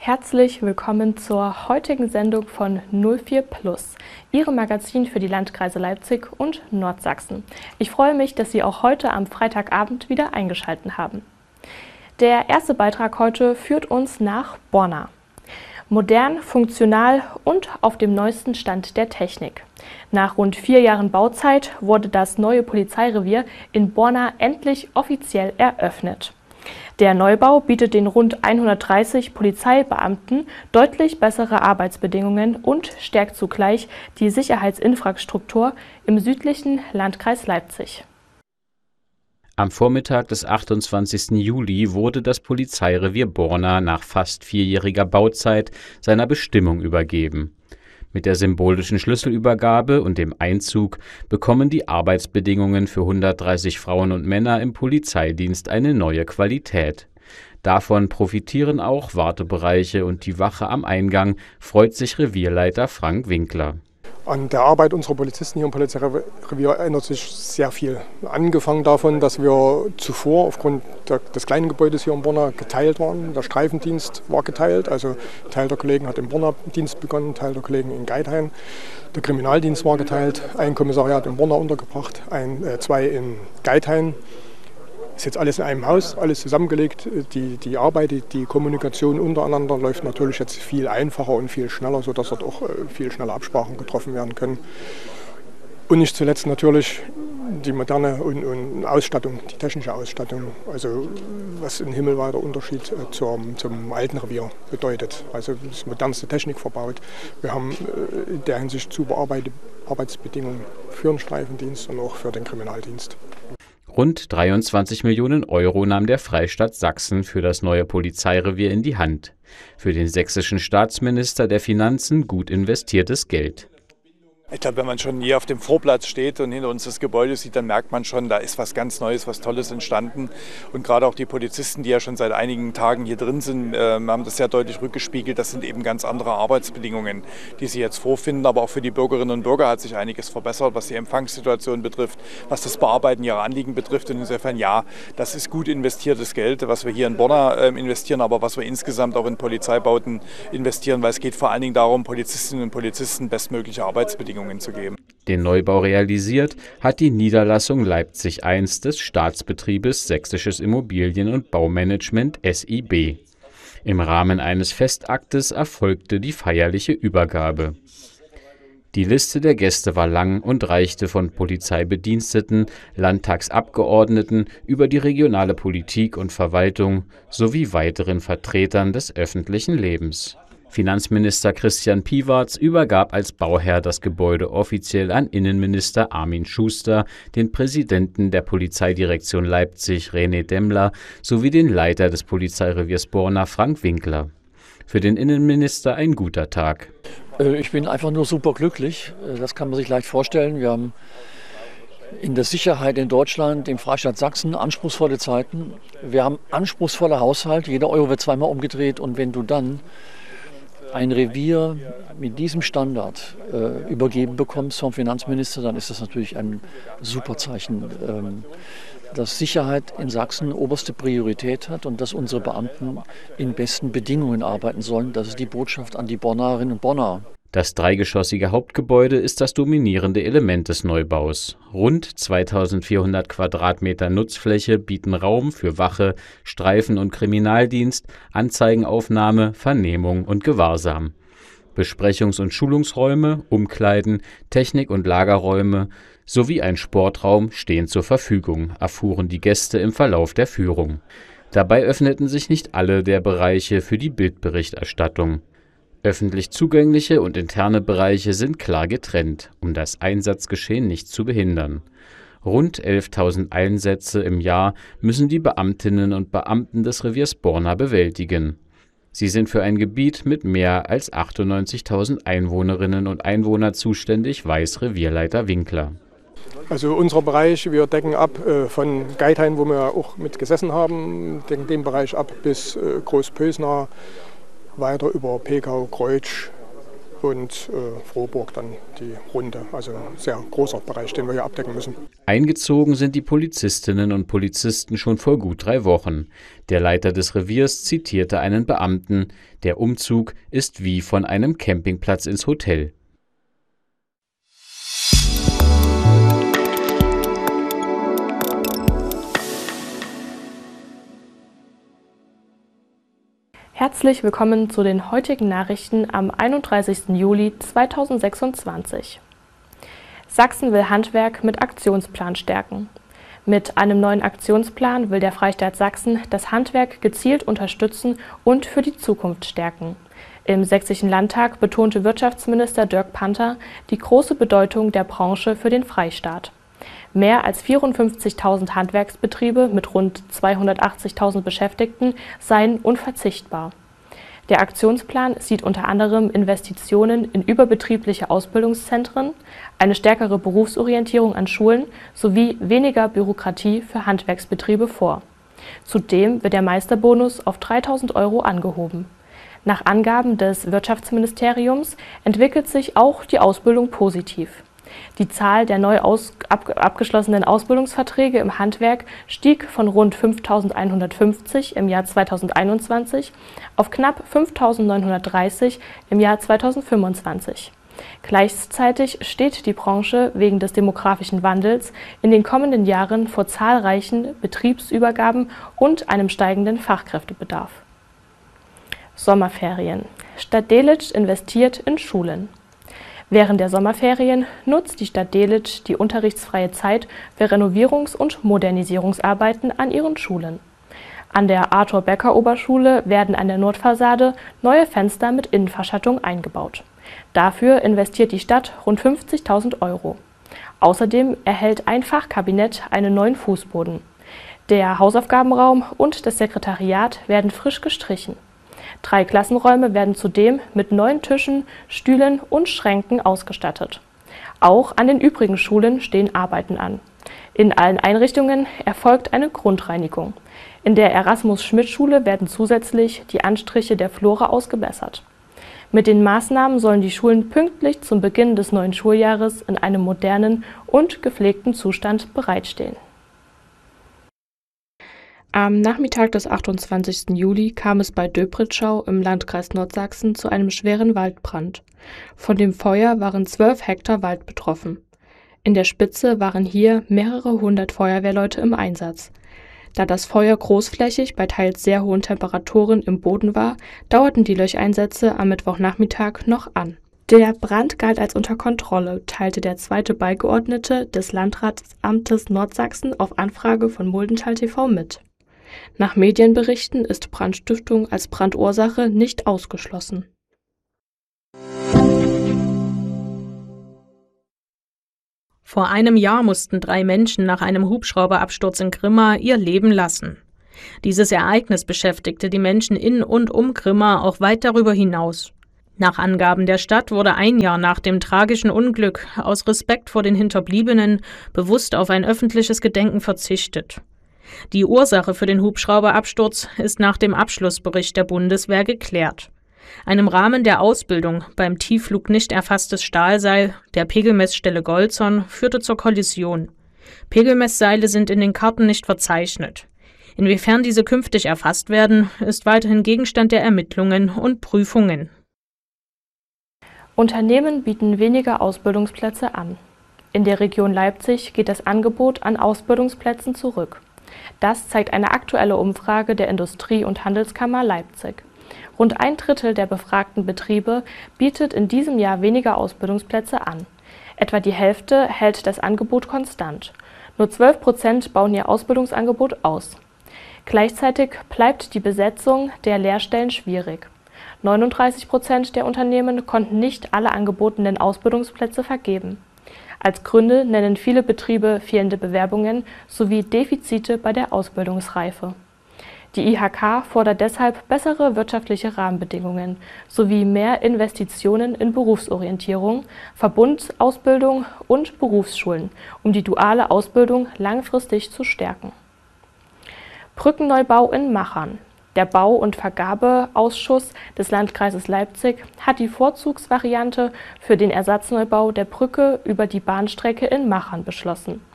Herzlich willkommen zur heutigen Sendung von 04 Plus, Ihrem Magazin für die Landkreise Leipzig und Nordsachsen. Ich freue mich, dass Sie auch heute am Freitagabend wieder eingeschaltet haben. Der erste Beitrag heute führt uns nach Borna. Modern, funktional und auf dem neuesten Stand der Technik. Nach rund 4 Jahren Bauzeit wurde das neue Polizeirevier in Borna endlich offiziell eröffnet. Der Neubau bietet den rund 130 Polizeibeamten deutlich bessere Arbeitsbedingungen und stärkt zugleich die Sicherheitsinfrastruktur im südlichen Landkreis Leipzig. Am Vormittag des 28. Juli wurde das Polizeirevier Borna nach fast 4-jähriger Bauzeit seiner Bestimmung übergeben. Mit der symbolischen Schlüsselübergabe und dem Einzug bekommen die Arbeitsbedingungen für 130 Frauen und Männer im Polizeidienst eine neue Qualität. Davon profitieren auch Wartebereiche und die Wache am Eingang, freut sich Revierleiter Frank Winkler. An der Arbeit unserer Polizisten hier im Polizeirevier ändert sich sehr viel. Angefangen davon, dass wir zuvor aufgrund des kleinen Gebäudes hier in Borna geteilt waren. Der Streifendienst war geteilt, also ein Teil der Kollegen hat im Borna Dienst begonnen, ein Teil der Kollegen in Geithain. Der Kriminaldienst war geteilt, ein Kommissariat in Borna untergebracht, 2 in Geithain. Ist jetzt alles in einem Haus, alles zusammengelegt. Die Arbeit, die Kommunikation untereinander läuft natürlich jetzt viel einfacher und viel schneller, sodass dort auch viel schneller Absprachen getroffen werden können. Und nicht zuletzt natürlich die moderne und Ausstattung, die technische Ausstattung, also was ein himmelweiter Unterschied zum alten Revier bedeutet. Also das modernste Technik verbaut. Wir haben in der Hinsicht super Arbeitsbedingungen für den Streifendienst und auch für den Kriminaldienst. Rund 23 Millionen Euro nahm der Freistaat Sachsen für das neue Polizeirevier in die Hand. Für den sächsischen Staatsminister der Finanzen gut investiertes Geld. Ich glaube, wenn man schon hier auf dem Vorplatz steht und hinter uns das Gebäude sieht, dann merkt man schon, da ist was ganz Neues, was Tolles entstanden. Und gerade auch die Polizisten, die ja schon seit einigen Tagen hier drin sind, haben das sehr deutlich rückgespiegelt. Das sind eben ganz andere Arbeitsbedingungen, die sie jetzt vorfinden. Aber auch für die Bürgerinnen und Bürger hat sich einiges verbessert, was die Empfangssituation betrifft, was das Bearbeiten ihrer Anliegen betrifft. Und insofern, ja, das ist gut investiertes Geld, was wir hier in Borna investieren, aber was wir insgesamt auch in Polizeibauten investieren, weil es geht vor allen Dingen darum, Polizistinnen und Polizisten bestmögliche Arbeitsbedingungen zu geben. Den Neubau realisiert hat die Niederlassung Leipzig I des Staatsbetriebes Sächsisches Immobilien- und Baumanagement SIB. Im Rahmen eines Festaktes erfolgte die feierliche Übergabe. Die Liste der Gäste war lang und reichte von Polizeibediensteten, Landtagsabgeordneten über die regionale Politik und Verwaltung sowie weiteren Vertretern des öffentlichen Lebens. Finanzminister Christian Piwarz übergab als Bauherr das Gebäude offiziell an Innenminister Armin Schuster, den Präsidenten der Polizeidirektion Leipzig René Demmler sowie den Leiter des Polizeireviers Borna Frank Winkler. Für den Innenminister ein guter Tag. Ich bin einfach nur super glücklich. Das kann man sich leicht vorstellen. Wir haben in der Sicherheit in Deutschland, im Freistaat Sachsen, anspruchsvolle Zeiten. Wir haben anspruchsvolle Haushalte. Jeder Euro wird zweimal umgedreht. Und wenn du dann ein Revier mit diesem Standard übergeben bekommst vom Finanzminister, dann ist das natürlich ein super Zeichen, dass Sicherheit in Sachsen oberste Priorität hat und dass unsere Beamten in besten Bedingungen arbeiten sollen. Das ist die Botschaft an die Bornerinnen und Borner. Das dreigeschossige Hauptgebäude ist das dominierende Element des Neubaus. Rund 2400 Quadratmeter Nutzfläche bieten Raum für Wache, Streifen- und Kriminaldienst, Anzeigenaufnahme, Vernehmung und Gewahrsam. Besprechungs- und Schulungsräume, Umkleiden, Technik- und Lagerräume sowie ein Sportraum stehen zur Verfügung, erfuhren die Gäste im Verlauf der Führung. Dabei öffneten sich nicht alle der Bereiche für die Bildberichterstattung. Öffentlich zugängliche und interne Bereiche sind klar getrennt, um das Einsatzgeschehen nicht zu behindern. Rund 11.000 Einsätze im Jahr müssen die Beamtinnen und Beamten des Reviers Borna bewältigen. Sie sind für ein Gebiet mit mehr als 98.000 Einwohnerinnen und Einwohnern zuständig, weiß Revierleiter Winkler. Also unser Bereich, wir decken ab von Geithain, wo wir auch mit gesessen haben, decken den Bereich ab bis Großpösna, weiter über Pekau, Kreutsch und Frohburg dann die Runde. Also ein sehr großer Bereich, den wir hier abdecken müssen. Eingezogen sind die Polizistinnen und Polizisten schon vor gut 3 Wochen. Der Leiter des Reviers zitierte einen Beamten: Der Umzug ist wie von einem Campingplatz ins Hotel. Herzlich willkommen zu den heutigen Nachrichten am 31. Juli 2026. Sachsen will Handwerk mit Aktionsplan stärken. Mit einem neuen Aktionsplan will der Freistaat Sachsen das Handwerk gezielt unterstützen und für die Zukunft stärken. Im Sächsischen Landtag betonte Wirtschaftsminister Dirk Panther die große Bedeutung der Branche für den Freistaat. Mehr als 54.000 Handwerksbetriebe mit rund 280.000 Beschäftigten seien unverzichtbar. Der Aktionsplan sieht unter anderem Investitionen in überbetriebliche Ausbildungszentren, eine stärkere Berufsorientierung an Schulen sowie weniger Bürokratie für Handwerksbetriebe vor. Zudem wird der Meisterbonus auf 3.000 € angehoben. Nach Angaben des Wirtschaftsministeriums entwickelt sich auch die Ausbildung positiv. Die Zahl der neu abgeschlossenen Ausbildungsverträge im Handwerk stieg von rund 5.150 im Jahr 2021 auf knapp 5.930 im Jahr 2025. Gleichzeitig steht die Branche wegen des demografischen Wandels in den kommenden Jahren vor zahlreichen Betriebsübergaben und einem steigenden Fachkräftebedarf. Sommerferien. Stadt Delitzsch investiert in Schulen. Während der Sommerferien nutzt die Stadt Delitzsch die unterrichtsfreie Zeit für Renovierungs- und Modernisierungsarbeiten an ihren Schulen. An der Arthur-Becker-Oberschule werden an der Nordfassade neue Fenster mit Innenverschattung eingebaut. Dafür investiert die Stadt rund 50.000 €. Außerdem erhält ein Fachkabinett einen neuen Fußboden. Der Hausaufgabenraum und das Sekretariat werden frisch gestrichen. 3 Klassenräume werden zudem mit neuen Tischen, Stühlen und Schränken ausgestattet. Auch an den übrigen Schulen stehen Arbeiten an. In allen Einrichtungen erfolgt eine Grundreinigung. In der Erasmus-Schmidt-Schule werden zusätzlich die Anstriche der Flora ausgebessert. Mit den Maßnahmen sollen die Schulen pünktlich zum Beginn des neuen Schuljahres in einem modernen und gepflegten Zustand bereitstehen. Am Nachmittag des 28. Juli kam es bei Döbritschau im Landkreis Nordsachsen zu einem schweren Waldbrand. Von dem Feuer waren 12 Hektar Wald betroffen. In der Spitze waren hier mehrere hundert Feuerwehrleute im Einsatz. Da das Feuer großflächig bei teils sehr hohen Temperaturen im Boden war, dauerten die Löscheinsätze am Mittwochnachmittag noch an. Der Brand galt als unter Kontrolle, teilte der zweite Beigeordnete des Landratsamtes Nordsachsen auf Anfrage von Muldental TV mit. Nach Medienberichten ist Brandstiftung als Brandursache nicht ausgeschlossen. Vor einem Jahr mussten 3 Menschen nach einem Hubschrauberabsturz in Grimma ihr Leben lassen. Dieses Ereignis beschäftigte die Menschen in und um Grimma auch weit darüber hinaus. Nach Angaben der Stadt wurde ein Jahr nach dem tragischen Unglück aus Respekt vor den Hinterbliebenen bewusst auf ein öffentliches Gedenken verzichtet. Die Ursache für den Hubschrauberabsturz ist nach dem Abschlussbericht der Bundeswehr geklärt. Ein im Rahmen der Ausbildung beim Tiefflug nicht erfasstes Stahlseil der Pegelmessstelle Golzon führte zur Kollision. Pegelmessseile sind in den Karten nicht verzeichnet. Inwiefern diese künftig erfasst werden, ist weiterhin Gegenstand der Ermittlungen und Prüfungen. Unternehmen bieten weniger Ausbildungsplätze an. In der Region Leipzig geht das Angebot an Ausbildungsplätzen zurück. Das zeigt eine aktuelle Umfrage der Industrie- und Handelskammer Leipzig. Rund 1/3 der befragten Betriebe bietet in diesem Jahr weniger Ausbildungsplätze an. Etwa die Hälfte hält das Angebot konstant. Nur 12% bauen ihr Ausbildungsangebot aus. Gleichzeitig bleibt die Besetzung der Lehrstellen schwierig. 39% der Unternehmen konnten nicht alle angebotenen Ausbildungsplätze vergeben. Als Gründe nennen viele Betriebe fehlende Bewerbungen sowie Defizite bei der Ausbildungsreife. Die IHK fordert deshalb bessere wirtschaftliche Rahmenbedingungen sowie mehr Investitionen in Berufsorientierung, Verbundsausbildung und Berufsschulen, um die duale Ausbildung langfristig zu stärken. Brückenneubau in Machern. Der Bau- und Vergabeausschuss des Landkreises Leipzig hat die Vorzugsvariante für den Ersatzneubau der Brücke über die Bahnstrecke in Machern beschlossen.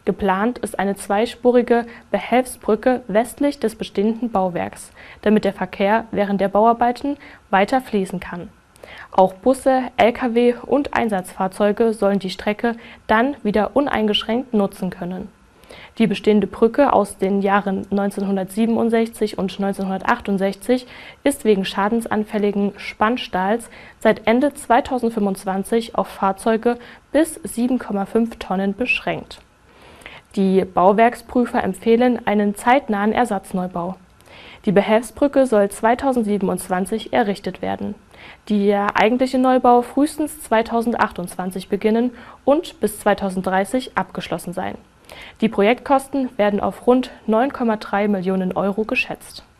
Geplant ist eine zweispurige Behelfsbrücke westlich des bestehenden Bauwerks, damit der Verkehr während der Bauarbeiten weiter fließen kann. Auch Busse, Lkw und Einsatzfahrzeuge sollen die Strecke dann wieder uneingeschränkt nutzen können. Die bestehende Brücke aus den Jahren 1967 und 1968 ist wegen schadensanfälligen Spannstahls seit Ende 2025 auf Fahrzeuge bis 7,5 Tonnen beschränkt. Die Bauwerksprüfer empfehlen einen zeitnahen Ersatzneubau. Die Behelfsbrücke soll 2027 errichtet werden. Der eigentliche Neubau frühestens 2028 beginnen und bis 2030 abgeschlossen sein. Die Projektkosten werden auf rund 9,3 Millionen € geschätzt.